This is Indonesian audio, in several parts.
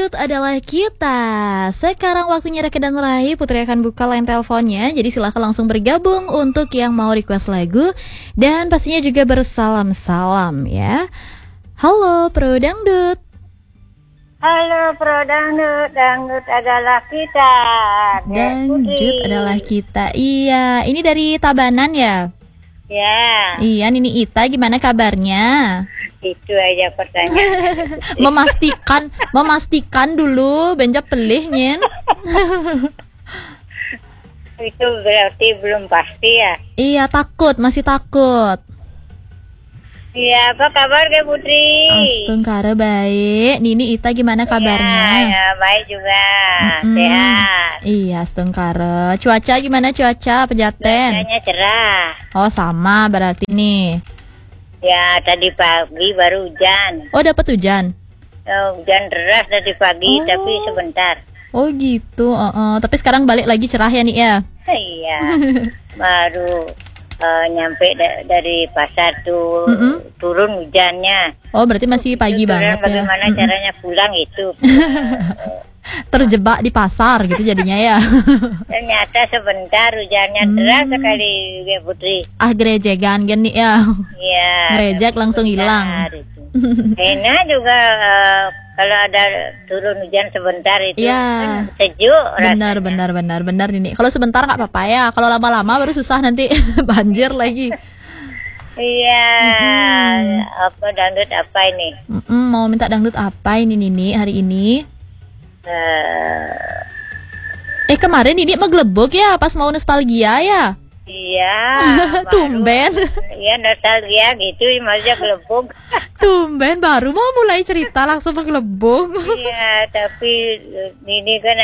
Dangdut adalah kita. Sekarang waktunya Reka dan Rai. Putri akan buka line teleponnya. Jadi silahkan langsung bergabung untuk yang mau request lagu. Dan pastinya juga bersalam-salam ya. Halo Pro Dangdut. Halo Pro Dangdut, Dangdut adalah kita. Dangdut adalah kita. Iya, ini dari Tabanan ya? Ya. Iya, Nini Ita gimana kabarnya? Itu aja pertanyaan. memastikan dulu benja pelih nyen. Itu berarti belum pasti ya? Iya, masih takut. Iya, apa kabar Kak Putri? Astungkara baik. Nini Ita gimana kabarnya? Ya, baik juga. Sehat. Iya, astungkara. Cuaca gimana cuaca Pejaten? Cuacanya cerah. Oh, sama berarti nih. Ya, tadi pagi baru hujan. Oh, dapat hujan? Hujan deras tadi pagi, tapi sebentar. Oh gitu. Tapi sekarang balik lagi cerah ya nih ya? Iya. Baru nyampe dari pasar tuh turun hujannya. Oh, berarti masih pagi banget ya. Bagaimana caranya pulang itu? Terjebak di pasar gitu jadinya ya. Ternyata sebentar hujannya deras sekali Kak Putri. Gerejegan gini ya. Iya. Ngerejek langsung hilang. Enak juga kalau ada turun hujan sebentar itu kan sejuk. Benar ini. Kalau sebentar nggak apa-apa ya. Kalau lama-lama baru susah nanti banjir lagi. Iya. Apa dangdut apa ini? Mau minta dangdut apa ini Nini hari ini? Kemarin Nini menggelebok ya pas mau nostalgia ya? Iya. Tumben. Iya nostalgia gitu maksudnya gelebok. Tumben baru mau mulai cerita langsung menggelebok. Iya, tapi ini kan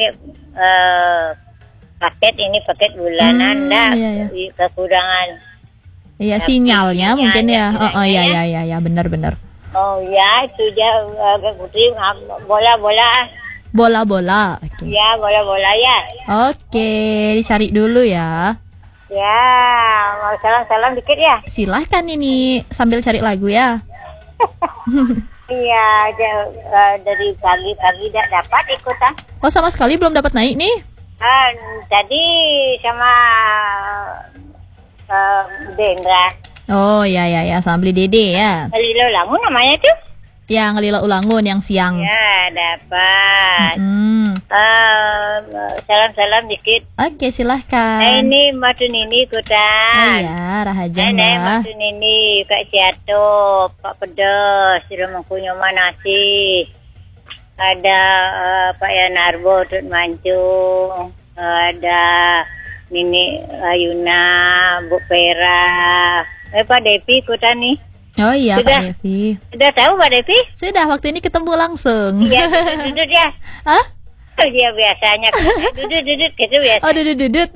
paket bulanan iya. Kekurangan. Iya, sinyalnya mungkin ya. Iya, benar. Oh ya, itu dia Putri bola-bola. Bola-bola. Okay. Ya, bola-bola ya. Oke, dicari dulu ya. Ya, mau salam-salam dikit ya. Silahkan ini sambil cari lagu ya. Iya, dari pagi-pagi tidak dapat ikutan. Oh, sama sekali belum dapat naik nih? Tadi sama Dendra. Oh ya, sama beli Dede ya. Ngelilo Langun namanya tuh? Ya, Ngelilo Ulangun yang siang. Ya, dapat. Salam-salam dikit. Oke, silahkan. Ini Mbak Tunini ikutan. Oh iya, Rahaja Mbak Tunini, Kak Siato, Pak Pedas, sudah mempunyai nasi. Ada Pak Yanarbo, Tut Mancung. Ada Nini Ayuna, Bu Pera. Pak Devi ikutan nih. Oh iya, Pak Devi. Sudah tahu Pak Devi? Sudah, waktu ini ketemu langsung. Iya, dudut ya. Hah? Oh iya, biasanya dudut gitu biasa. Oh, dudut.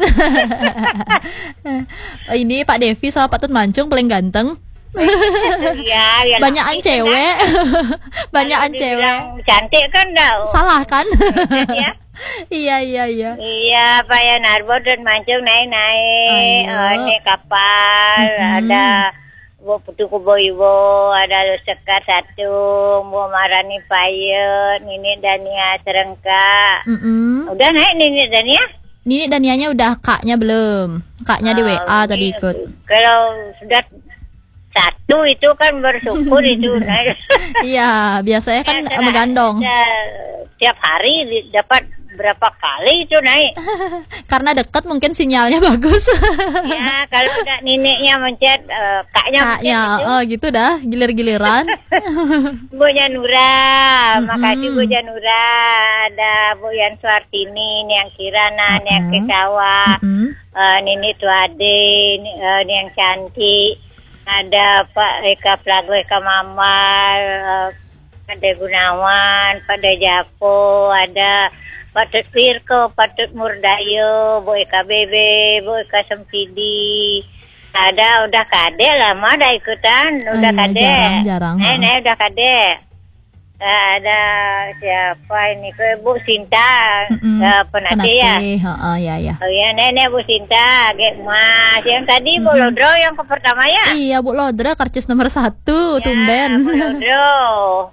Oh, ini Pak Devi sama Pak Tut Mancung paling ganteng. Iya, banyakan cewek. Banyakan cewek. Cantik kan dah. Salah kan? Ya. Iya. Iya, Pak Yanarbo dan Mancung naik. Ini kapal, ada Bu Putu Kubo-ibo, ada Sekar satu, Bu Marani Payet, Nini Dania Serengka. Udah naik Nini Dania? Nini Danianya udah, kaknya belum. Kaknya di WA tadi ikut. Kalau sudah satu itu kan bersyukur itu. Iya, biasanya kan megandong. Tiap hari dapat berapa kali itu naik. Karena dekat mungkin sinyalnya bagus. Ya, kalau udah neneknya mencet, kaknya gitu dah, gilir-giliran. Bu Janura, makasih Bu Janura. Ada Bu Yan Suartini, ini yang Kirana, ini yang Kekawa, Nini Tuade, ini yang cantik. Ada Pak Eka Plago, Eka Mamar, ada Gunawan, pada Japo, ada Patut Firko, Patut Murdayo, Bu Eka Bebe, Bu Eka Sempidi. Ada udah kade lama dah ikutan, udah kade. Jarang. Udah kade. Ada siapa ini? Bu Sinta, penati ya. Iya. Oh ya, nenek Bu Sinta, Gek Mas. Yang tadi Bu Lodro yang ke pertama ya? Iya, Bu Lodro karcis nomor 1, tumben. Bu Lodro.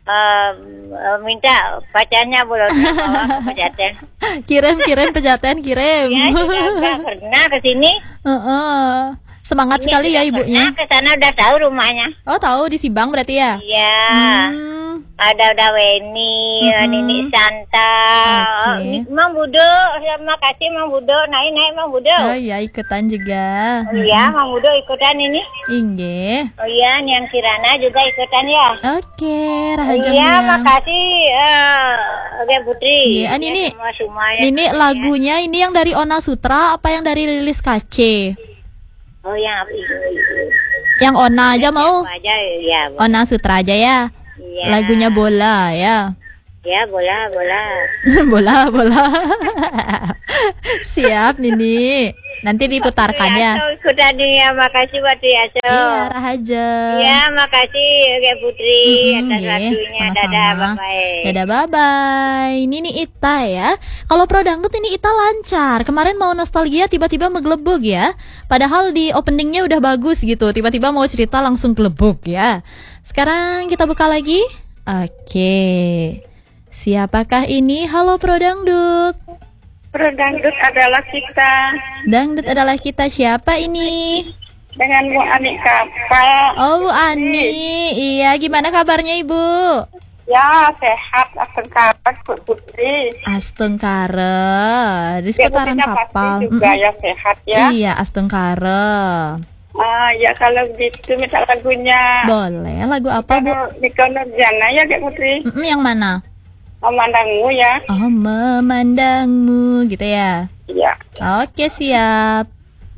minta pacarnya boleh bawa ke Pejaten. Kirim pejaten, kirim. Ya, sudah pernah ke sini. Semangat Ini sekali ya sudah ibunya. pernah ke sana udah tahu rumahnya. Oh, tahu di Sibang berarti ya? Iya. Ada Weni, Nini Santa. Oke. Mang Budo, terima kasih Mang Budo, naik Mang Budo. Oh iya, ikutan juga. Oh iya, Mang Budo ikutan ini. Inge. Oh iya, Niang Kirana juga ikutan ya. Oke, Oh Rahajang iya, yang. makasih Oke Putri. Iya, Ya, ini semua ya. ini lagunya ini yang dari Ona Sutra apa yang dari Lilis KC? Oh yang apa itu? Yang Ona aja mau? Apa aja ya. Ona Sutra aja ya. Iya. Lagunya bola ya. Ya, bola. bola. Siap Nini. Nanti diputarkan ya. Ikutan ya, makasih buat Yaso. Iya, Rahaja. Ya, makasih Oke Putri atas Iya, waktunya. sama-sama. Dadah, bye-bye. Dadah, bye-bye. Nini Ita ya. Kalau pro dangdut ini Ita lancar. Kemarin mau nostalgia tiba-tiba menggelebug ya. Padahal di openingnya udah bagus gitu. Tiba-tiba mau cerita langsung gelebug ya. Sekarang kita buka lagi. Oke. Siapakah ini? Halo pro dangdut. Pro dangdut adalah kita Dangdut adalah kita. Siapa ini? dengan Bu Ani Kapal. Oh, Bu Ani. Iya, gimana kabarnya Ibu? Ya sehat, kabar Bu Putri. Astungkare. Di Ya, seputaran Putrinya kapal. pasti juga ya sehat ya. Iya, Astungkare. Ya kalau gitu minta lagunya. Boleh, lagu apa Bu? Di Nurjana ya Kak Putri. Yang mana? Memandangmu ya. Oh, memandangmu gitu ya. Iya. Oke, siap.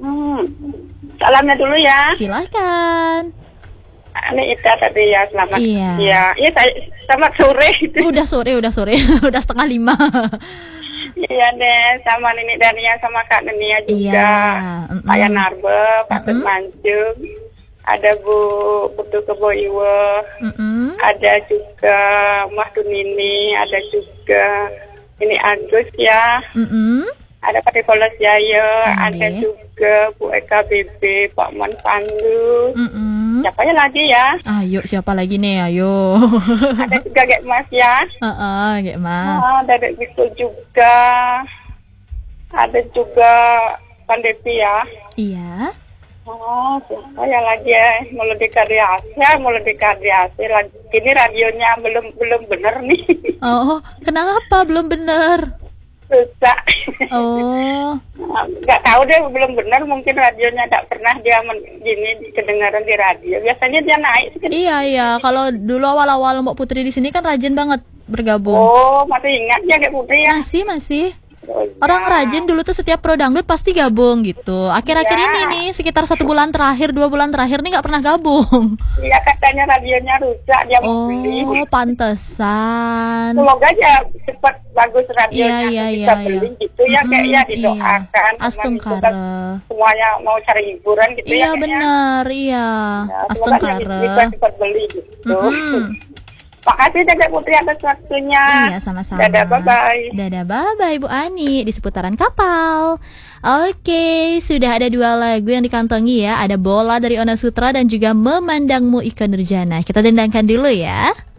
Salamnya dulu ya. Silakan. Ini Ita tadi ya, selamat. Iya. Iya, saya selamat sore. Udah sore. Udah 4:30. Iya deh, sama Nini Dania sama Kak Nenia juga. Iya. Pak Yanarbe, Pak Manjung. Ada Bu Putu Keboiwe, ada juga Mas Dunini, ada juga ini Agus ya, ada Pak Nikolas Jaya, ada juga Bu Eka BB, Pak Man Pandu, siapanya lagi ya? Ayo, siapa lagi nih? Ayo. Ada juga Gek Mas ya, Gek Mas. ada gitu juga, ada juga Pandepi ya. Iya. Siapa ya lagi ya? Melodi Kardiasi lagi. Ini radionya belum bener nih. Oh, kenapa belum bener? Susah. Oh. Nggak tahu deh, belum bener. Mungkin radionya tidak pernah dia gini kedengaran di radio. Biasanya dia naik. Iya. Kalau dulu awal-awal Mbak Putri di sini kan rajin banget bergabung. Oh, masih ingat ya Kak Putri ya? Masih. Oh, iya. Orang rajin dulu tuh setiap pro dangdut pasti gabung gitu. Akhir-akhir ini nih sekitar 1 bulan terakhir, 2 bulan terakhir nih nggak pernah gabung. Iya, katanya radionya rusak, dia mau beli. Oh, pantesan. Semoga aja cepat bagus radionya, Iya. bisa beli gitu ya kayak ya didoakan. Iya. Astungkare. Semuanya mau cari hiburan gitu Iya ya. benar, iya. Semoga bisa cepat beli gitu. Makasih Kak Putri atas waktunya. Iya, sama-sama. Dadah, bye-bye. Dadah, bye-bye Bu Ani di seputaran kapal. Oke, sudah ada 2 lagu yang dikantongi ya. Ada Bola dari Ona Sutra dan juga Memandangmu Ika Nurjana. Kita dendangkan dulu ya.